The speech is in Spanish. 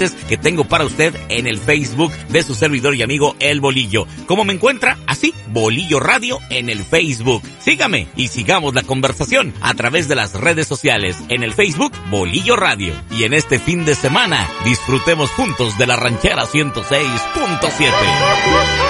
interesantes que tengo para usted en el Facebook de su servidor y amigo El Bolillo. ¿Cómo me encuentra? Así, Bolillo Radio en el Facebook. Sígame y sigamos la conversación a través de las redes sociales. En el Facebook, Bolillo Radio. Y en este fin de semana, disfrutemos juntos de la Ranchera 106.7.